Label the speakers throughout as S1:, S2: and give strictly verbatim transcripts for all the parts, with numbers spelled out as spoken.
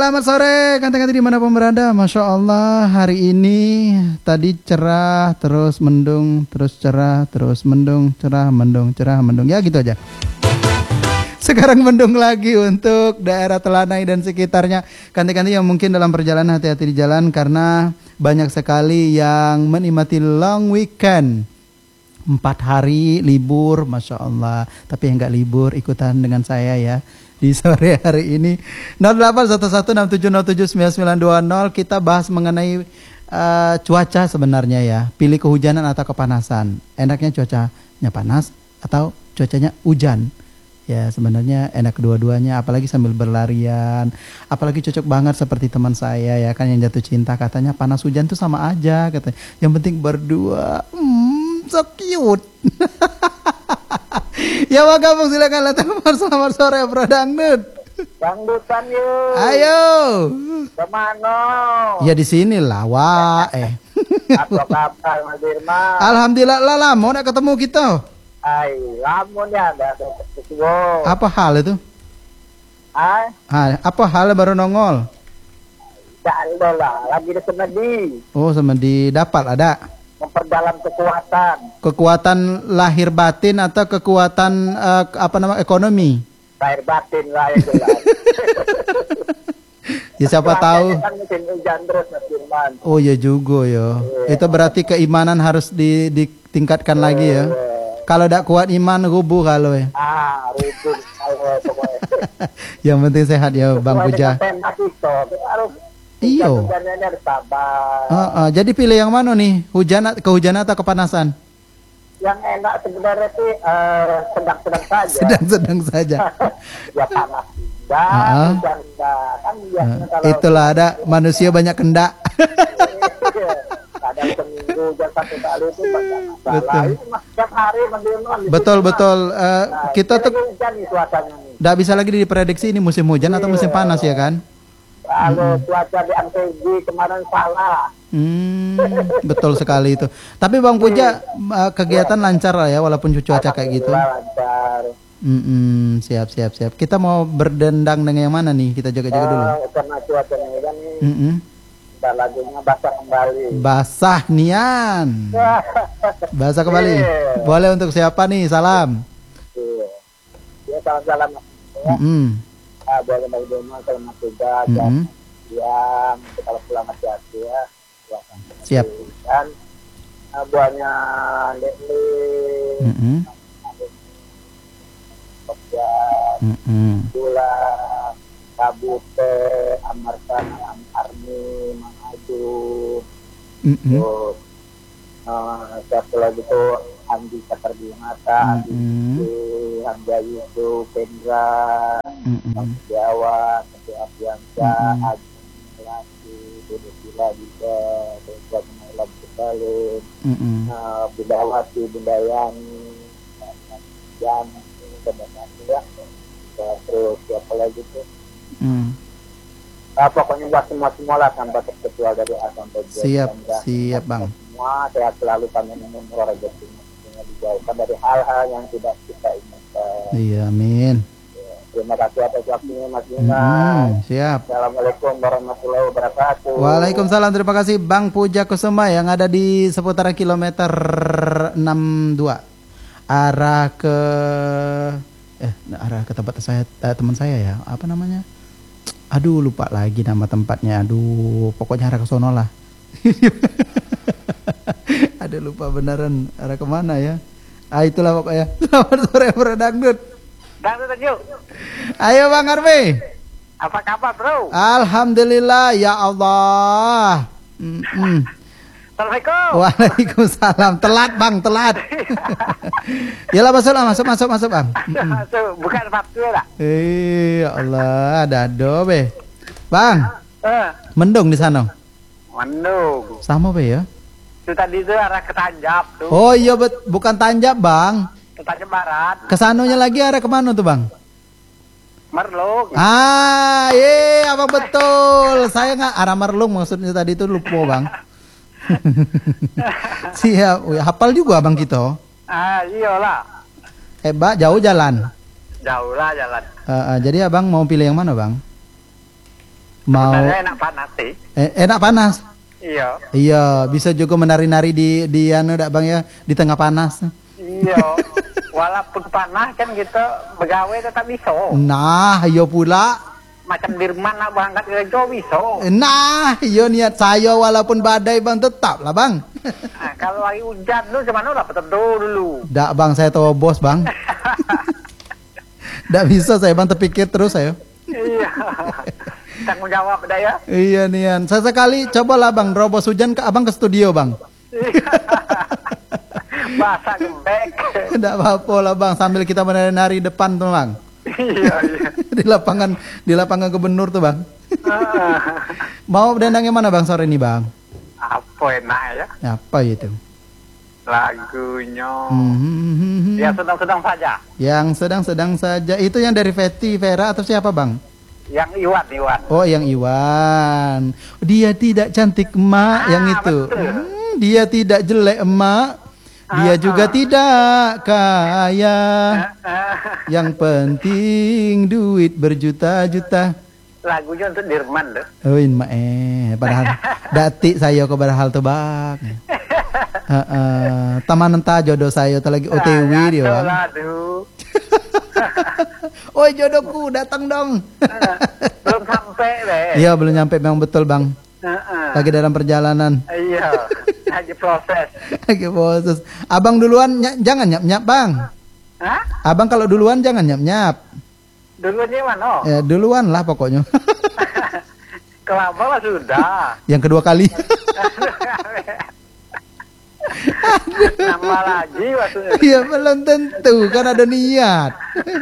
S1: Selamat sore, kanti-kanti dimanapun berada. Masya Allah, hari ini tadi cerah, terus mendung, terus cerah, terus mendung, cerah, mendung, cerah, mendung. Ya gitu aja. Sekarang mendung lagi untuk daerah Telanai dan sekitarnya. Kanti-kanti yang mungkin dalam perjalanan hati-hati di jalan karena banyak sekali yang menikmati long weekend. Empat hari libur, Masya Allah. Tapi yang gak libur ikutan dengan saya ya di sore hari ini. Nol delapan satu satu enam tujuh nol tujuh sembilan sembilan dua nol. Kita bahas mengenai uh, cuaca sebenarnya ya. Pilih kehujanan atau kepanasan. Enaknya cuacanya panas atau cuacanya hujan. Ya sebenarnya enak kedua-duanya. Apalagi sambil berlarian. Apalagi cocok banget seperti teman saya ya kan yang jatuh cinta. Katanya panas hujan tuh sama aja katanya. Yang penting berdua. Hmm, so cute. Ya Pak Gabung silakan lah teman, selamat sore Bro Dangdut.
S2: Dangdutan yuk.
S1: Ayo.
S2: Kemana?
S1: Ya di sini lah Wak. Eh.
S2: Apa kabar Mas Irma?
S1: Alhamdulillah lah lah mau nak ketemu kita.
S2: Ay, lamun ya ada ketemu.
S1: Apa hal itu?
S2: Ah?
S1: Ah, apa hal baru nongol?
S2: Tak ada lah, lagi di semedi.
S1: Oh semedi dapat ada.
S2: Memperdalam kekuatan.
S1: Kekuatan lahir batin atau kekuatan uh, apa nama ekonomi?
S2: Lahir batin lah yang jelas.
S1: Ya siapa tahu.
S2: Kan musim hujan terus Mas Firman.
S1: Oh ya juga ya.
S2: Yeah.
S1: Itu berarti keimanan harus di, ditingkatkan yeah. lagi ya. Yeah. Kalau tidak kuat iman rubuh kalau ya.
S2: Ah, rubuh kalau pokoknya.
S1: Yang penting sehat ya Bang Puja. Iyo. Uh, uh, jadi pilih yang mana nih? Hujan, kehujanan atau kepanasan?
S2: Yang enak sebenarnya sih uh, sedang-sedang saja.
S1: Sedang-sedang saja.
S2: Ya panas tidak,
S1: uh -uh.
S2: hujan tidak. Kan biasanya
S1: uh,
S2: kalau
S1: itulah ada manusia banyak kendak.
S2: Kadang seminggu hujan satu kali itu banyak masalah.
S1: Betul.
S2: Ini mas setiap hari mendiaman.
S1: Betul betul. Uh, nah, kita tuh
S2: hujan nih suasananya nih.
S1: Nggak bisa lagi diprediksi ini musim hujan atau musim panas ya kan?
S2: Kalau hmm. cuaca di M T G kemarin salah.
S1: Hmm, betul sekali itu. Tapi Bang Puja kegiatan lancar lah ya walaupun cuaca kayak gitu.
S2: Lancar.
S1: Hmm, siap siap siap. Kita mau berdendang dengan yang mana nih? Kita jaga-jaga dulu.
S2: Uh, karena cuacanya kan nih.
S1: Mm -mm.
S2: Dan lagunya basah kembali.
S1: Basah nian. Basah kembali. Boleh untuk siapa nih? Salam.
S2: Ya salam-salam.
S1: Mm -mm.
S2: Ah, boleh Mbak Doma, selamat juga.
S1: Mm -hmm.
S2: Ya, kalau pulang hati-hati ya.
S1: Siap.
S2: Dan uh, buahnya Lekli,
S1: mm -hmm. mm -hmm.
S2: Gula, Kabute, Amarsan, Armi, Mangaju,
S1: mm -hmm.
S2: terus uh, satu lagi tuh Andi Sakardinata, Andi mm-hmm. Andi Ayudu, Pendra, mm-hmm. Jawa, Andi Afiansa, mm-hmm. Adi Melati, Dede Sila juga, Dede Melam Kebalin, mm-hmm. uh, Bindawati, Bindayani, Jan, Bindayani ya, terus siapa lagi tuh? Mm. Uh, pokoknya buat semua-semua lah sampai terkecuali dari A sampai Z.
S1: Siap, siap Bang.
S2: Semua sehat selalu kami mengumpul rezeki. Dijauhkan dari hal-hal yang tidak kita inginkan.
S1: Iya, amin.
S2: Ya, terima kasih atas waktunya Mas Bima.
S1: Hmm, siap.
S2: Assalamualaikum warahmatullahi wabarakatuh.
S1: Waalaikumsalam. Terima kasih Bang Puja Kusuma yang ada di seputaran kilometer enam puluh dua arah ke eh arah ke tempat saya eh, teman saya ya. Apa namanya? Aduh, lupa lagi nama tempatnya. Aduh, pokoknya arah ke sono lah. Ada lupa beneran arah kemana ya. Ah itulah pokoknya. Selamat sore Bro Dangdut.
S2: Dangdut yuk.
S1: Ayo Bang Arfi.
S2: Apa kabar Bro?
S1: Alhamdulillah ya Allah. Mm -mm.
S2: Assalamualaikum.
S1: Waalaikumsalam. Telat Bang, telat. Yalah masuk lah, masuk masuk masuk Bang.
S2: Masuk, bukan waktu lah.
S1: Eh ya Allah, dado be. Bang.
S2: Uh.
S1: Mendung di sana.
S2: Mendung.
S1: Sama be ya.
S2: Itu tadi itu arah ke Tanjab tuh.
S1: Oh iya bet, bukan Tanjab Bang.
S2: Ke Tanjab Barat.
S1: Kesanonya lagi arah kemana tuh Bang?
S2: Merlung.
S1: Ah, iya abang betul. Saya nggak arah Merlung maksudnya tadi itu lupa Bang. Siap, hafal juga Abang kita.
S2: Ah iyalah.
S1: Hebat, jauh jalan.
S2: Jauh lah jalan.
S1: Uh, uh, jadi Abang mau pilih yang mana Bang? Mau
S2: Sebenarnya enak panas sih.
S1: eh, enak panas.
S2: Iya.
S1: Iya, bisa juga menari-nari di di anu dak Bang ya, di tengah panas.
S2: Iya. Walaupun panas kan kita begawe tetap bisa.
S1: Nah, iya pula.
S2: Macam Dirman nak berangkat kerja bisa.
S1: Nah, iya niat saya walaupun badai Bang tetap lah Bang.
S2: Nah, kalau lagi hujan lu cuman udah betul dulu.
S1: Dak Bang, saya tahu bos Bang. Dak bisa saya Bang terpikir terus saya.
S2: Iya. Tanggung jawab dah ya.
S1: Iya nian. Sesekali cobalah Bang robos hujan ke Abang ke studio Bang.
S2: Basah gembek.
S1: Tidak apa-apa lah Bang, sambil kita menari-nari depan tuh Bang.
S2: Iya, iya.
S1: Di lapangan di lapangan gubernur tuh Bang. Mau dendangnya mana Bang sore ini Bang?
S2: Apa enak ya?
S1: Apa itu?
S2: Lagunya.
S1: Hmm.
S2: Ya sedang-sedang saja.
S1: Yang sedang-sedang saja. Itu yang dari Fetty Vera atau siapa Bang?
S2: Yang Iwan, Iwan.
S1: Oh yang Iwan. Dia tidak cantik emak
S2: Ah,
S1: yang itu.
S2: betul.
S1: Hmm, dia tidak jelek emak. Dia
S2: Ah,
S1: juga
S2: ah.
S1: tidak kaya.
S2: Ah,
S1: Yang penting duit berjuta-juta.
S2: lagunya untuk Dirman tuh.
S1: Oh ini eh padahal datik saya ke padahal tuh Bang. Heeh, teman entah jodoh saya tuh lagi O T W
S2: Ah,
S1: dia Bang.
S2: aduh.
S1: Oi jodohku datang dong.
S2: Belum sampai deh.
S1: Iya belum nyampe Bang, betul Bang.
S2: Heeh.
S1: Lagi dalam perjalanan.
S2: Iya, lagi proses.
S1: Lagi proses. Abang duluan ny- jangan nyap-nyap Bang.
S2: Hah?
S1: Abang kalau duluan jangan nyap-nyap.
S2: Dulunya mana?
S1: Ya, duluan lah pokoknya.
S2: Kelapa lah sudah.
S1: Yang kedua kali.
S2: Nambah lagi maksudnya.
S1: Iya belum tentu kan ada niat.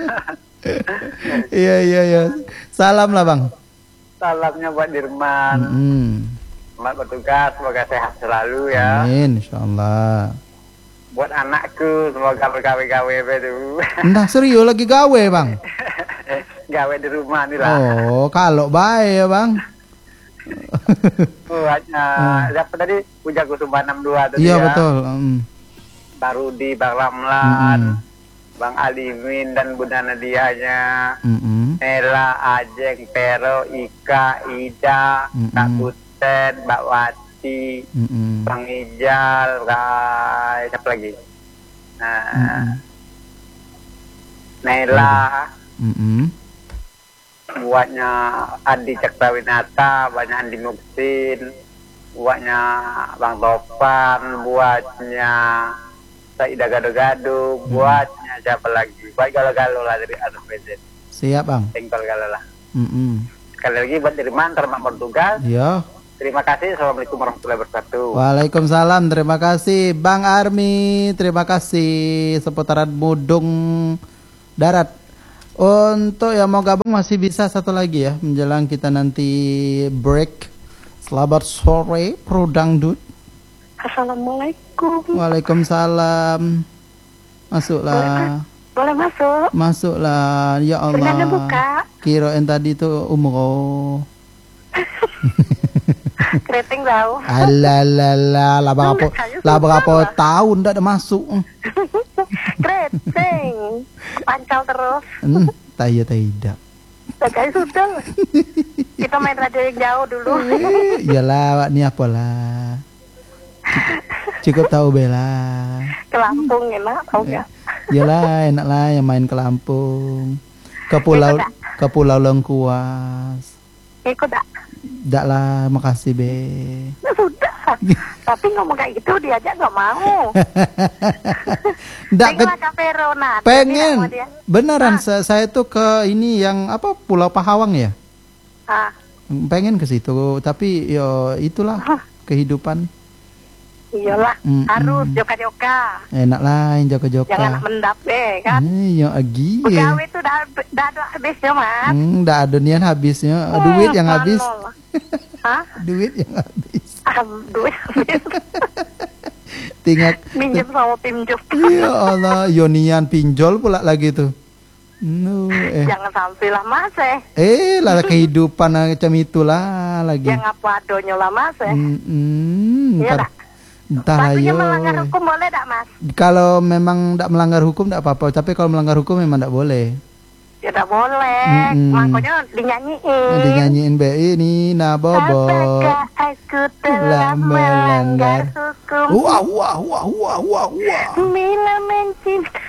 S1: Iya iya iya. Salam lah Bang.
S2: Salamnya buat Dirman.
S1: Mm.
S2: Selamat bertugas, semoga sehat selalu ya.
S1: Amin insyaallah.
S2: Buat anakku, semoga bergawe-gawe betul.
S1: Entah serius lagi gawe Bang.
S2: Gawe di rumah nih lah.
S1: Oh kalau baik ya Bang.
S2: Buatnya, siapa tadi? Puja Kusuma enam dua tadi
S1: Iya
S2: ya.
S1: betul. Mm.
S2: Bang Rudi, Bang Ramlan,
S1: Mm-mm.
S2: Bang Alimin dan Bunda Nadianya.
S1: Mm-mm.
S2: Nela, Ajeng, Pero, Ika, Ida,
S1: Mm-mm.
S2: Kak Butet, Mbak Wati,
S1: Mm-mm.
S2: Bang Ijal, Kak siapa lagi? Nah,
S1: Mm-mm.
S2: Nela,
S1: Mm-mm.
S2: buatnya Andi Cakrawinata, banyak Andi Muksin, buatnya Bang Topan, buatnya Saida Gado-Gado, buatnya siapa lagi? Buat Galo-Galo lah dari atas P Z.
S1: Siap Bang.
S2: Tengkol Galo lah.
S1: Mm-mm.
S2: Sekali lagi buat Dirman, terima bertugas.
S1: Iya.
S2: Terima kasih. Assalamualaikum warahmatullahi wabarakatuh.
S1: Waalaikumsalam, terima kasih Bang Army, terima kasih seputaran Mudung Darat. Untuk yang mau gabung masih bisa satu lagi ya, menjelang kita nanti break. Selamat sore, Pro Dangdut.
S3: Assalamualaikum.
S1: Waalaikumsalam. Masuklah,
S3: Boleh masuk?
S1: masuklah. Ya
S3: Bagaimana
S1: Allah.
S3: buka?
S1: Kirain tadi tuh umroh.
S3: Keriting tahu.
S1: Alalala, lah berapa,
S3: Kayu
S1: lah
S3: susah
S1: berapa
S3: lah.
S1: tahun dah ada masuk.
S3: Keriting. Pancal terus.
S1: Hmm, tidak tidak.
S3: Kayak sudah. Kita main radio yang jauh dulu.
S1: Iyalah, Wak, ni apalah. Cukup tahu Bella.
S3: Ke Lampung enak, tahu nggak?
S1: Iyalah, enak lah yang main ke Lampung. Ke pulau
S3: Ikut tak?
S1: ke pulau Lengkuas.
S3: Ikut tak?
S1: Dak lah, makasih be.
S3: Nah, sudah. Tapi ngomong kayak gitu diajak nggak mau.
S1: Dak ke,
S3: Pengen lah kafe Ronat.
S1: pengen.
S3: Jadi, dia.
S1: Beneran
S3: Ah.
S1: sa- saya tuh ke ini yang apa Pulau Pahawang ya.
S3: Ah,
S1: Pengen ke situ, tapi yo itulah
S3: Ah.
S1: kehidupan.
S3: iyalah.
S1: Mm-mm.
S3: Harus joka-joka.
S1: Enak lah yang joko-joko.
S3: Jangan mendap deh kan.
S1: Eh, yang agi.
S3: Begawe itu dah dah ada habisnya mas.
S1: Hmm, dah ada nian habisnya.
S3: Hmm,
S1: Duit yang habis.
S3: manol. Hah?
S1: Duit yang habis.
S3: Ah, duit habis.
S1: Tinggal
S3: Minjem sama pinjam.
S1: ya Allah, Yonian pinjol pula lagi tuh. No, eh.
S3: Jangan sampai lah mas eh.
S1: Eh, lah kehidupan macam itulah lagi.
S3: Yang apa adonyo lah mas eh.
S1: Hmm, hmm,
S3: Iya
S1: ntar,
S3: tak?
S1: entah
S3: Maksudnya
S1: ayo.
S3: melanggar hukum boleh tak mas?
S1: Kalau memang tidak melanggar hukum tidak apa-apa, tapi kalau melanggar hukum memang tidak boleh.
S3: Tidak boleh,
S1: Mm-mm.
S3: makanya dinyanyiin.
S1: Dinyanyiin B ini Nabobo.
S3: Apakah aku telah melanggar hukum
S1: Wah wah wah wah wah wah.
S3: bila mencintai?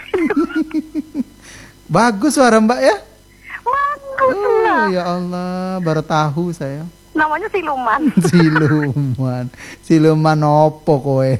S1: Bagus suara Mbak ya.
S3: Bagus
S1: Oh,
S3: lah.
S1: ya Allah, baru tahu saya.
S3: Namanya siluman.
S1: Siluman. Siluman opo kowe?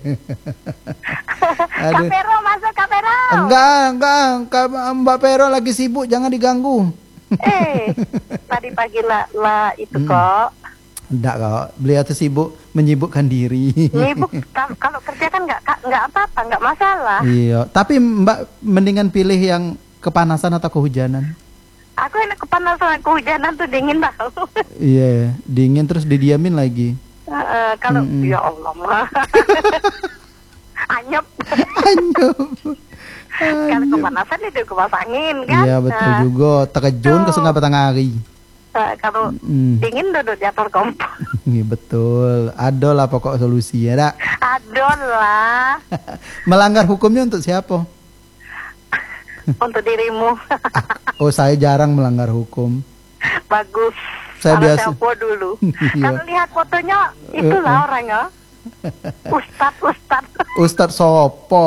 S1: Aduh.
S3: Kapero masuk kapero.
S1: Enggak, enggak, Kak- Mbak Pero lagi sibuk, jangan diganggu.
S3: Eh, tadi pagi lah, lah itu kok.
S1: Enggak kok, beliau tuh sibuk menyibukkan diri.
S3: Ibu, kal- kalau kerja kan nggak nggak apa-apa, nggak masalah.
S1: Iya, tapi Mbak mendingan pilih yang kepanasan atau kehujanan?
S3: Aku enak kepanasan, kehujanan tuh dingin banget.
S1: Iya, dingin terus didiamin lagi.
S3: Uh, kalau
S1: Mm-mm.
S3: ya Allah mah. Anyep.
S1: Anyep.
S3: Kalau kepanasan itu kipas angin kan.
S1: Iya betul
S3: Nah,
S1: juga. Tekejun
S3: Tuh.
S1: kesengah batang hari.
S3: uh, kalau
S1: Mm.
S3: dingin duduk di atas kompor.
S1: Iya betul. Ada lah pokok solusinya, dak.
S3: Adon lah
S1: Melanggar hukumnya untuk siapa?
S3: untuk dirimu.
S1: Oh, saya jarang melanggar hukum.
S3: Bagus.
S1: Saya
S3: Kalau
S1: biasa.
S3: siapa dulu.
S1: Iya.
S3: Kalau lihat fotonya itulah orangnya. Ustad, Ustad.
S1: Ustadz Sopo.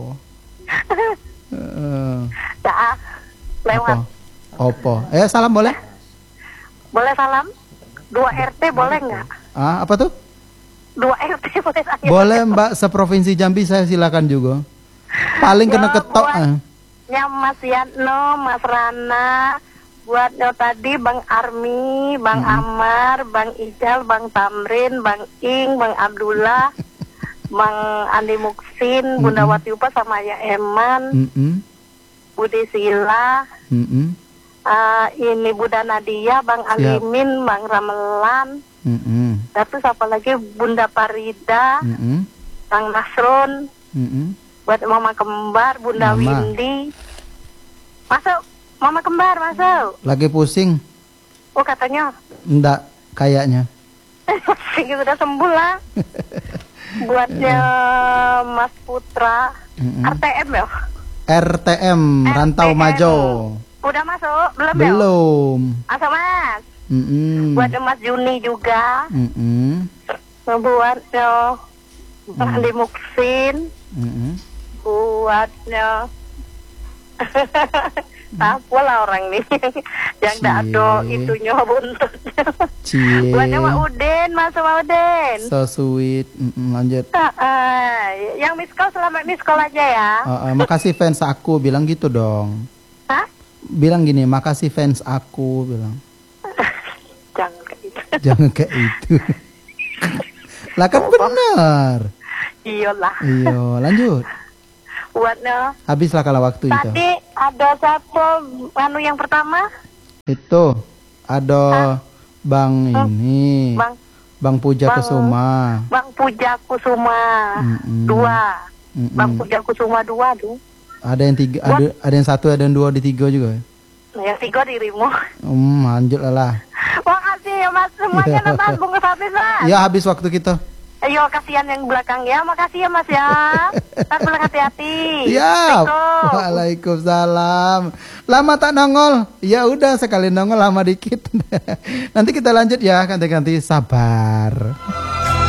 S1: Eh,
S3: Ya, lewat.
S1: apa? Opo. Eh salam boleh?
S3: Boleh salam? Dua R T boleh nggak?
S1: Ah apa tuh?
S3: Dua R T boleh saya?
S1: Boleh Mbak, seprovinsi Jambi saya silakan juga. Paling kena
S3: Ya,
S1: ketok.
S3: buat-
S1: ah.
S3: Ya Mas Yatno, Mas Rana, buat yo tadi Bang Armi, Bang Amar, Bang Ijal, Bang Tamrin, Bang Ing, Bang Abdullah, Bang Andi Muksin, Bunda Wati Upa sama ya Eman,
S1: Mm-mm.
S3: Budi Sila,
S1: Mm-mm.
S3: eh, ini Bunda Nadia, Bang Alimin, Bang Ramelan,
S1: Mm-mm.
S3: terus apa lagi Bunda Parida,
S1: Mm-mm.
S3: Bang Nasrun,
S1: Mm-mm.
S3: buat Mama Kembar, Bunda
S1: Mama.
S3: Windy. Masuk, Mama Kembar masuk.
S1: Lagi pusing?
S3: Oh katanya,
S1: Enggak, kayaknya.
S3: sih udah sembuh lah. Buatnya Mas Putra,
S1: Mm-mm.
S3: R T M ya?
S1: R T M Rantau
S3: R T M.
S1: Majo.
S3: Udah masuk? Belum ya?
S1: Belum.
S3: Masuk Mas.
S1: Mm-mm.
S3: Buat Mas Juni juga.
S1: Mm-mm.
S3: Buatnya Bang Andi Muksin.
S1: Mm-mm.
S3: Buatnya apa lah orang nih yang
S1: Cie.
S3: tidak ada itunya buntutnya.
S1: Cie.
S3: Buatnya Mak Uden, Mas Mak Uden.
S1: So sweet. Mm-mm, lanjut.
S3: Ah, ah, yang miss call selamat miss call aja ya.
S1: Uh, uh, makasih fans aku, bilang gitu dong.
S3: Hah?
S1: Bilang gini, makasih fans aku, bilang.
S3: Jangan kayak gitu.
S1: Jangan kayak itu. Lah kan benar.
S3: Iyalah.
S1: Iya, lanjut.
S3: Buatnya
S1: Habislah kalau waktu itu.
S3: tadi ada siapa anu yang pertama?
S1: Itu ada Bang ini,
S3: Bang
S1: Bang Puja
S3: Bang-
S1: Kusuma.
S3: Bang Puja Kusuma
S1: Mm-mm.
S3: dua.
S1: Mm-mm.
S3: Bang Puja Kusuma dua tuh.
S1: Ada yang tiga, ada, ada yang satu, ada yang dua, di tiga juga.
S3: Yang tiga dirimu.
S1: Hmm, lanjut lah.
S3: Makasih ya Mas semuanya
S1: Iya.
S3: nonton bungkus habis Mas.
S1: Ya habis waktu kita.
S3: Ayo kasihan yang belakang ya. Makasih ya Mas ya. Mas pulang hati-hati.
S1: Siap.
S3: Assalamualaikum.
S1: Waalaikumsalam. Lama tak nongol. Ya udah sekali nongol lama dikit. Nanti kita lanjut ya, ganti-ganti sabar.